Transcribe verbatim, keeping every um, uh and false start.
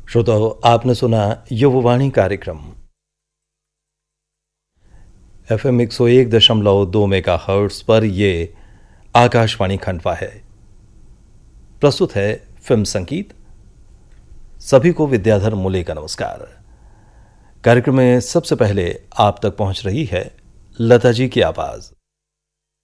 श्रोताओ, आपने सुना युववाणी कार्यक्रम एफ एम एक सौ एक दशमलव दो मेगा हर्ट्स पर। यह आकाशवाणी खंडवा है। प्रस्तुत है फिल्म संगीत। सभी को विद्याधर मूले का नमस्कार। कार्यक्रम में सबसे पहले आप तक पहुंच रही है लता जी की आवाज।